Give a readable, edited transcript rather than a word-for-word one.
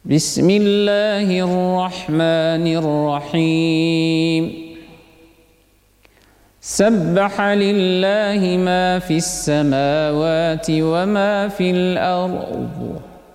بسم الله الرحمن الرحيم سبح لله ما في السماوات وما في الأرض